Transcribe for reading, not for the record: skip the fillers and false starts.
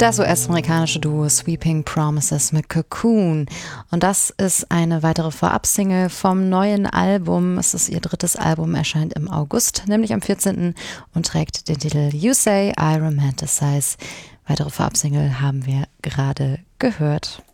Das US-amerikanische Duo Sweeping Promises mit Cocoon. Und das ist eine weitere Vorab-Single vom neuen Album. Es ist ihr drittes Album, erscheint im August, nämlich am 14. und trägt den Titel You Say I Romanticize. Weitere Vorab-Single haben wir gerade gehört.